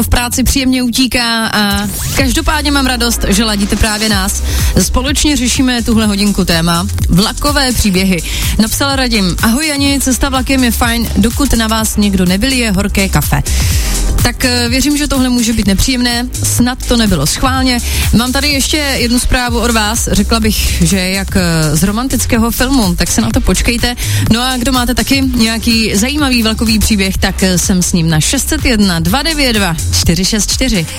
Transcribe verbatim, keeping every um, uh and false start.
v práci příjemně utíká a každopádně mám radost, že ladíte právě nás. Společně řešíme tuhle hodinku téma vlakové příběhy. Napsal Radim: ahoj Jani, cesta vlakem je fajn, dokud na vás někdo nevylije horké kafe. Tak věřím, že tohle může být nepříjemné, snad to nebylo schválně. Mám tady ještě jednu zprávu od vás, řekla bych, že jak z romantického filmu, tak se na to počkejte. No a kdo máte taky nějaký zajímavý vlakový příběh, tak jsem s ním na šest set jedna dva devět dva čtyři šest čtyři.